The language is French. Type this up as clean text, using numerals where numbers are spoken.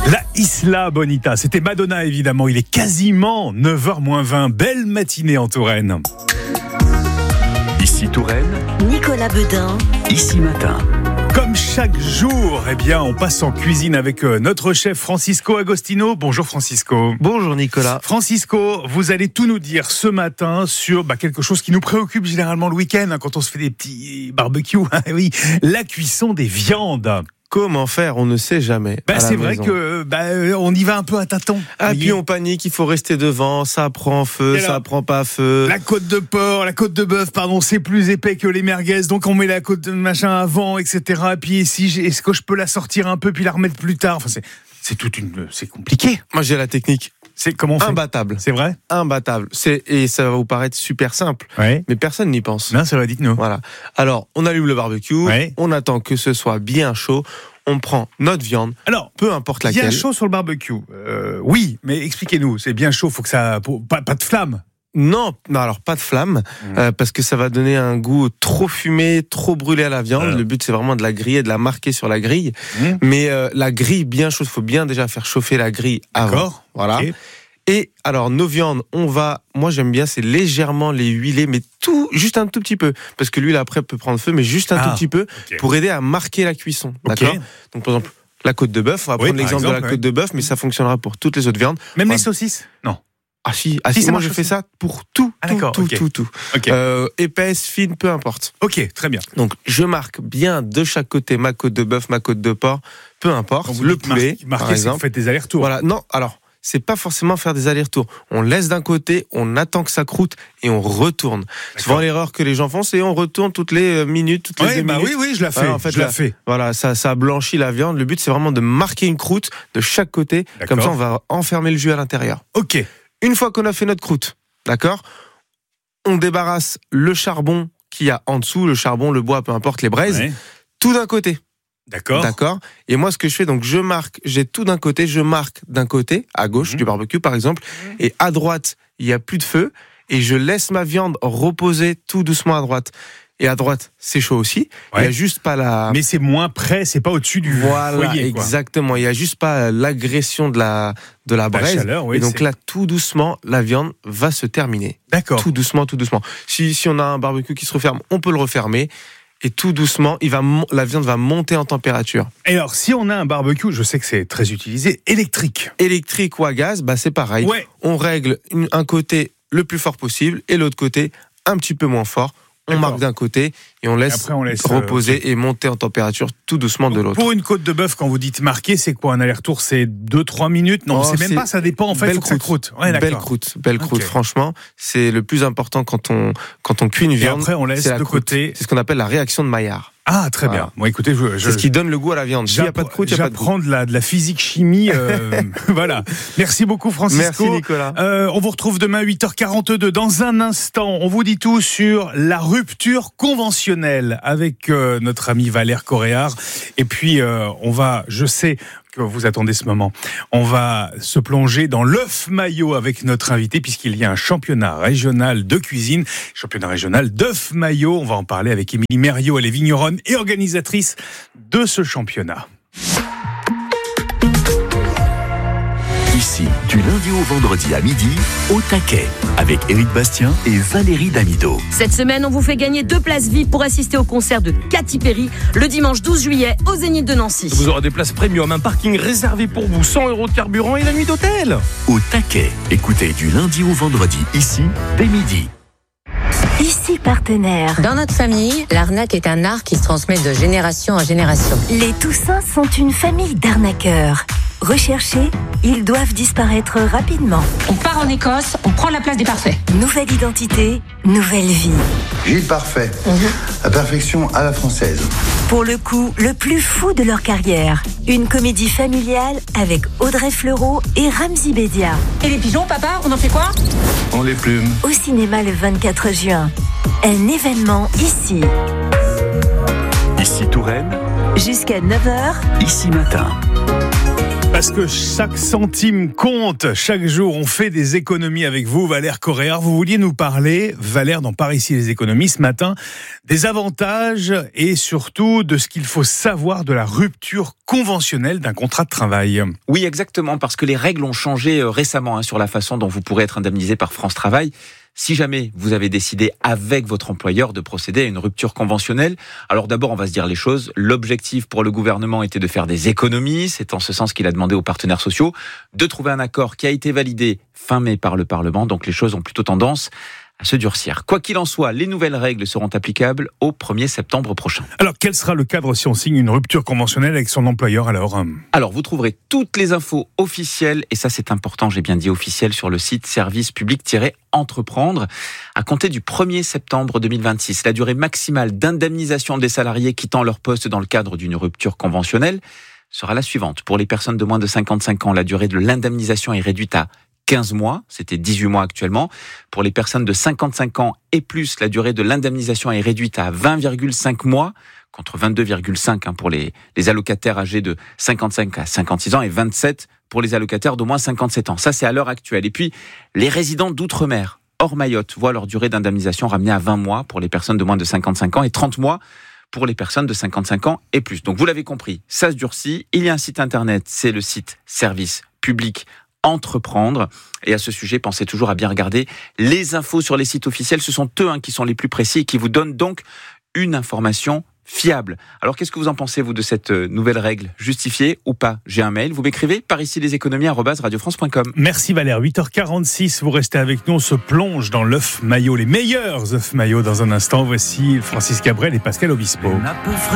La Isla Bonita, c'était Madonna évidemment, il est quasiment 9h-20, belle matinée en Touraine. Ici Touraine, Nicolas Beudin, Ici Matin. Comme chaque jour, on passe en cuisine avec notre chef Francisco Agostino. Bonjour Francisco. Bonjour Nicolas. Francisco, vous allez tout nous dire ce matin sur quelque chose qui nous préoccupe généralement le week-end, quand on se fait des petits barbecues. Oui, la cuisson des viandes. Comment faire ? On ne sait jamais. C'est vrai que on y va un peu à tâtons. Ah, puis on panique, il faut rester devant, ça prend feu, ça prend pas feu. La côte de bœuf, c'est plus épais que les merguez, donc on met la côte de machin avant, etc. Et puis est-ce que je peux la sortir un peu puis la remettre plus tard ? Enfin, c'est compliqué. Moi j'ai la technique. C'est comment on fait ? Imbattable. C'est vrai ? Imbattable. Et ça va vous paraître super simple, ouais. Mais personne n'y pense. Non, c'est vrai, dites-nous. Voilà. Alors, on allume le barbecue, ouais. On attend que ce soit bien chaud, on prend notre viande, alors, peu importe laquelle. Bien chaud sur le barbecue, oui, mais expliquez-nous, c'est bien chaud, faut que ça... Pas de flamme. Non, alors pas de flamme, parce que ça va donner un goût trop fumé, trop brûlé à la viande. Le but c'est vraiment de la griller, de la marquer sur la grille. Mais la grille bien chaude, faut bien déjà faire chauffer la grille avant. D'accord. Voilà. Okay. Et alors nos viandes, moi j'aime bien, c'est légèrement les huiler, mais juste un tout petit peu, parce que l'huile après peut prendre feu, mais juste un tout petit peu, pour aider à marquer la cuisson. D'accord. Donc par exemple la côte de bœuf, on va prendre l'exemple de la côte de bœuf, mais ça fonctionnera pour toutes les autres viandes. Même les saucisses ? Non. Ah si, moi je fais ça pour tout. Okay. Épaisse, fine, peu importe. Ok, très bien. Donc je marque bien de chaque côté ma côte de bœuf, ma côte de porc, peu importe. Le poulet, par exemple. Vous faites des allers-retours. Voilà, non, alors c'est pas forcément faire des allers-retours. On laisse d'un côté, on attend que ça croûte et on retourne. D'accord. Souvent l'erreur que les gens font, c'est on retourne toutes les minutes, toutes les 2 minutes. Oui, je la fais. Je la fais. Voilà, ça blanchit la viande. Le but c'est vraiment de marquer une croûte de chaque côté. D'accord. Comme ça on va enfermer le jus à l'intérieur. Ok. Une fois qu'on a fait notre croûte, d'accord, on débarrasse le charbon qu'il y a en dessous, le charbon, le bois, peu importe, les braises, tout d'un côté. D'accord. Et moi, ce que je fais, donc j'ai tout d'un côté, je marque d'un côté, à gauche du barbecue par exemple, et à droite, il n'y a plus de feu, et je laisse ma viande reposer tout doucement à droite. Et à droite, c'est chaud aussi. Il n'y a juste pas la... Mais c'est moins près, c'est pas au-dessus du foyer. Exactement. Il n'y a juste pas l'agression de la braise. Chaleur, et donc là, tout doucement, la viande va se terminer. D'accord. Tout doucement. Si on a un barbecue qui se referme, on peut le refermer. Et tout doucement, la viande va monter en température. Et alors, si on a un barbecue, je sais que c'est très utilisé, électrique ou à gaz, c'est pareil. Ouais. On règle un côté le plus fort possible et l'autre côté un petit peu moins fort. On marque d'un côté et on laisse reposer et monter en température tout doucement de l'autre. Pour une côte de bœuf, quand vous dites marquer, c'est quoi un aller-retour ? C'est 2-3 minutes ? Non, c'est même pas, ça dépend en fait. Belle croûte. Belle croûte. Franchement, c'est le plus important quand on cuit une viande. Et après, on laisse de côté. C'est ce qu'on appelle la réaction de Maillard. Ah, très bien. Bon, écoutez, c'est ce qui donne le goût à la viande. S'il n'y a pas de croûte, il n'y a pas de goût. J'apprends de la physique-chimie. Voilà. Merci beaucoup, Francisco. Merci, Nicolas. On vous retrouve demain 8h42. Dans un instant, on vous dit tout sur la rupture conventionnelle avec notre ami Valère Coréard. Et puis, je sais que vous attendez ce moment. On va se plonger dans l'œuf maillot avec notre invité, puisqu'il y a un championnat régional de cuisine, championnat régional d'œuf maillot. On va en parler avec Émilie Mériot, elle est vigneronne et organisatrice de ce championnat. Ici, du lundi au vendredi à midi, au taquet, avec Éric Bastien et Valérie Damido. Cette semaine, on vous fait gagner 2 places VIP pour assister au concert de Katy Perry le dimanche 12 juillet au Zénith de Nancy. Vous aurez des places premium, un parking réservé pour vous, 100 € de carburant et la nuit d'hôtel. Au taquet, écoutez du lundi au vendredi, ici, dès midi. Ici partenaire. Dans notre famille, l'arnaque est un art qui se transmet de génération en génération. Les Toussins sont une famille d'arnaqueurs. Recherchés, ils doivent disparaître rapidement. On part en Écosse, on prend la place des parfaits. Nouvelle identité, nouvelle vie. Gilles Parfait, la perfection à la française. Pour le coup, le plus fou de leur carrière. Une comédie familiale avec Audrey Fleurot et Ramzy Bédia. Et les pigeons, papa, on en fait quoi ? On les plume. Au cinéma le 24 juin. Un événement ici. Ici Touraine. Jusqu'à 9h. Ici matin. Parce que chaque centime compte. Chaque jour, on fait des économies avec vous, Valère Coréard. Vous vouliez nous parler, Valère, dans Par ici les économies, ce matin, des avantages et surtout de ce qu'il faut savoir de la rupture conventionnelle d'un contrat de travail. Oui, exactement, parce que les règles ont changé récemment sur la façon dont vous pourrez être indemnisé par France Travail. Si jamais vous avez décidé avec votre employeur de procéder à une rupture conventionnelle, alors d'abord on va se dire les choses. L'objectif pour le gouvernement était de faire des économies, c'est en ce sens qu'il a demandé aux partenaires sociaux de trouver un accord qui a été validé fin mai par le Parlement, donc les choses ont plutôt tendance à se durcir. Quoi qu'il en soit, les nouvelles règles seront applicables au 1er septembre prochain. Alors quel sera le cadre si on signe une rupture conventionnelle avec son employeur Alors vous trouverez toutes les infos officielles, et ça c'est important, j'ai bien dit officielles, sur le site service public-entreprendre à compter du 1er septembre 2026. La durée maximale d'indemnisation des salariés quittant leur poste dans le cadre d'une rupture conventionnelle sera la suivante. Pour les personnes de moins de 55 ans, la durée de l'indemnisation est réduite à 15 mois, c'était 18 mois actuellement. Pour les personnes de 55 ans et plus, la durée de l'indemnisation est réduite à 20,5 mois, contre 22,5 pour les allocataires âgés de 55 à 56 ans et 27 pour les allocataires d'au moins 57 ans. Ça, c'est à l'heure actuelle. Et puis, les résidents d'outre-mer, hors Mayotte, voient leur durée d'indemnisation ramenée à 20 mois pour les personnes de moins de 55 ans et 30 mois pour les personnes de 55 ans et plus. Donc, vous l'avez compris, ça se durcit. Il y a un site internet, c'est le site Service Public Entreprendre. Et à ce sujet, pensez toujours à bien regarder les infos sur les sites officiels. Ce sont eux qui sont les plus précis et qui vous donnent donc une information fiable. Alors, qu'est-ce que vous en pensez, vous, de cette nouvelle règle? Justifiée ou pas? J'ai un mail, vous m'écrivez par ici leséconomies@radiofrance.com. Merci Valère, 8h46, vous restez avec nous, on se plonge dans l'œuf maillot, les meilleurs œufs maillots dans un instant. Voici Francis Cabrel et Pascal Obispo.